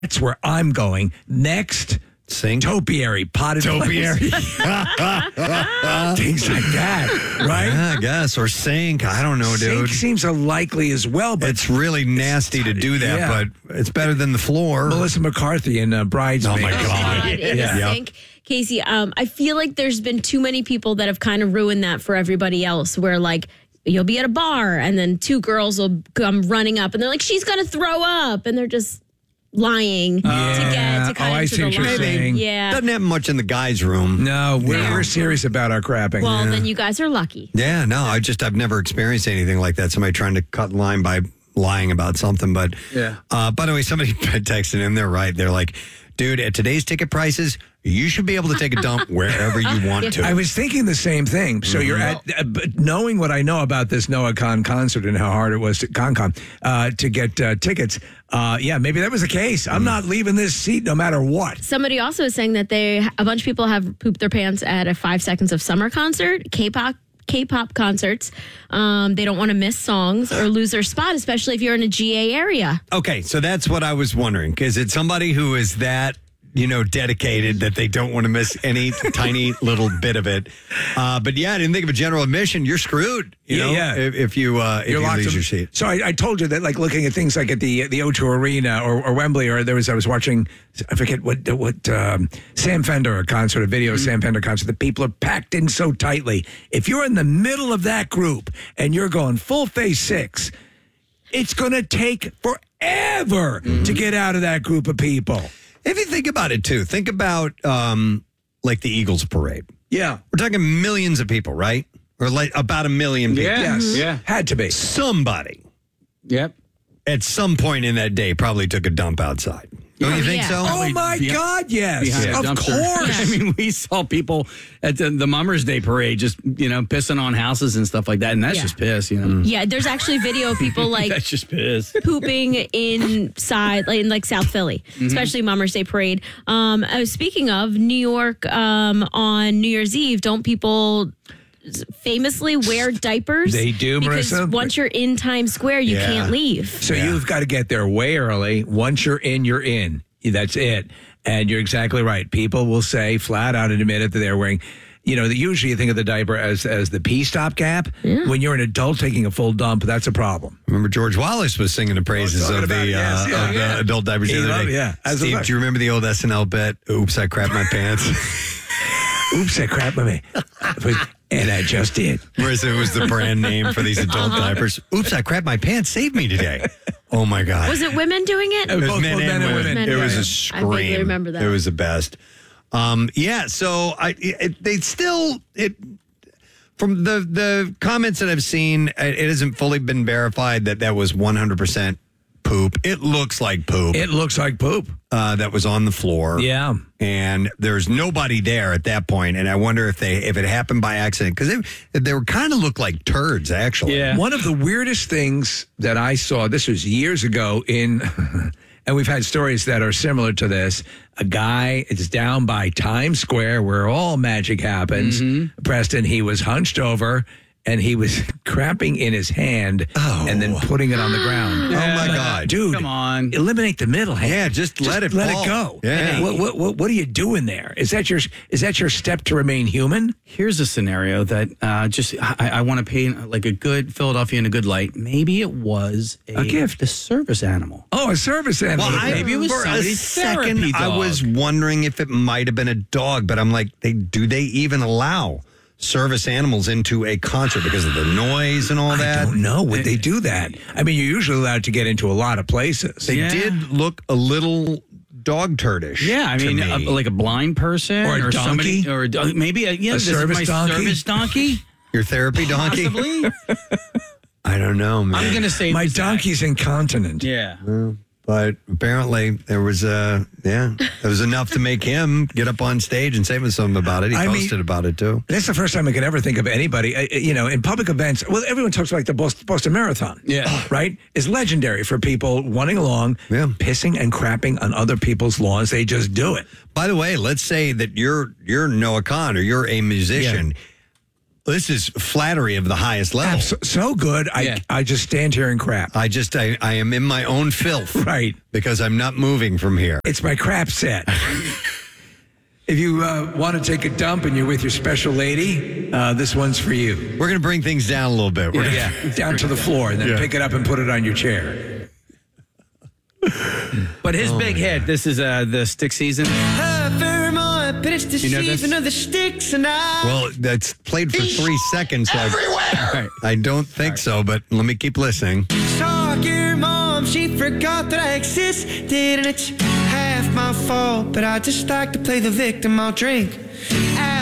That's where I'm going next. Sink. Topiary, potted Topiary. things like that, right? Yeah, I guess. Or sink. I don't know, Sink dude. seems likely as well, but It's really nasty to do that, yeah. but it's better than the floor. Melissa McCarthy in Bridesmaids. Oh, my God. In the Yeah. sink. Casey, I feel like there's been too many people that have kind of ruined that for everybody else, where like you'll be at a bar and then two girls will come running up and they're like, she's going to throw up. And they're just lying to get to kind I of see to what the you're line. saying. Yeah. Doesn't have much in the guys' room. No, we're serious about our crapping. Well, then you guys are lucky. Yeah, no, I've never experienced anything like that. Somebody trying to cut line by lying about something. But by the way, somebody texted in, they're right. They're like, dude, at today's ticket prices, you should be able to take a dump wherever you want to. I was thinking the same thing. So you're at, knowing what I know about this Noah Khan concert and how hard it was to to get tickets. Maybe that was the case. I'm not leaving this seat no matter what. Somebody also is saying that a bunch of people have pooped their pants at a 5 Seconds of Summer concert, K-pop concerts. They don't want to miss songs or lose their spot, especially if you're in a GA area. Okay, so that's what I was wondering. Is it somebody who is that, dedicated that they don't want to miss any tiny little bit of it? But yeah, I didn't think of a general admission. You're screwed. If you lose your seat. So I told you that, like, looking at things like at the O2 Arena or Wembley, or I was watching, I forget what Sam Fender, a concert, a video Sam Fender concert. The people are packed in so tightly. If you're in the middle of that group and you're going full phase 6, it's going to take forever to get out of that group of people. If you think about it, too, think about like the Eagles parade. Yeah. We're talking millions of people, right? Or like about 1 million people. Yes. Yeah. Had to be. Somebody Yep. at some point in that day probably took a dump outside. Don't you think Yeah. so? Oh, my God, yes. Behind a Of dumpster. course. I mean, we saw people at the Mummers Day parade just, pissing on houses and stuff like that. And that's just piss, Yeah, there's actually video of people like That's just piss. pooping inside, like in South Philly, especially Mummers Day Parade. Speaking of New York, on New Year's Eve, don't people famously wear diapers? They do, because Marissa. once you're in Times Square, you can't leave. So you've got to get there way early. Once you're in, you're in. That's it. And you're exactly right. People will say flat out and admit it that they're wearing, usually you think of the diaper as the pee stopgap. Yeah. When you're an adult taking a full dump, that's a problem. Remember George Wallace was singing the praises of the adult diapers the other day. Yeah. Steve, do you remember the old SNL bit? Oops, I crapped my pants. Oops, I crapped my pants. And I just did. Marissa, it was the brand name for these adult diapers. Oops, I crapped my pants. Saved me today. Oh, my God. Was it women doing it? It was Both men and women. Men It and was women. a scream. I vaguely remember that. It was the best. So from the comments that I've seen, it hasn't fully been verified that was 100% poop. It looks like poop. It looks like poop. That was on the floor. Yeah. And there's nobody there at that point. And I wonder if it happened by accident, because they were kind of look like turds, actually. Yeah. One of the weirdest things that I saw, this was years ago and we've had stories that are similar to this. A guy is down by Times Square where all magic happens. Preston, he was hunched over and he was crapping in his hand and then putting it on the ground. Oh, my God. Dude, Come on. eliminate the middle hand. Yeah, just let it let fall. it go. Yeah. What are you doing there? Is that your step to remain human? Here's a scenario that I want to paint like a good Philadelphia in a good light. Maybe it was A gift. a service animal. Oh, a service animal. Well, Maybe it was for a somebody's second, therapy I dog. was wondering if it might have been a dog, but I'm like, do they even allow service animals into a concert because of the noise and all that? I don't know. Would they do that? I mean, you're usually allowed to get into a lot of places. They did look a little dog turdish. Yeah, I mean, to me. like a blind person Or a somebody, donkey? or maybe this service is my donkey? service donkey. Your therapy donkey? Possibly. I don't know, man. I'm gonna say My it was that. donkey's incontinent. Yeah. But apparently there was enough to make him get up on stage and say something about it. He posted about it too. That's the first time I could ever think of anybody, in public events. Well, everyone talks about the Boston Marathon. Yeah. Right? It's legendary for people running along, pissing and crapping on other people's lawns. They just do it. By the way, let's say that you're Noah Khan or you're a musician. this is flattery of the highest level. So good. I just stand here and crap. I am in my own filth. Right. Because I'm not moving from here. It's my crap set. If you want to take a dump and you're with your special lady, this one's for you. We're going to bring things down a little bit. We're down to the floor and then pick it up and put it on your chair. But his big hit, this is the stick season. But it's the season of the sticks and Well, that's played for 3 seconds. So I don't think so, but let me keep listening. saw your mom, she forgot that I existed, and it's half my fault, but I just like to play the victim. I'll drink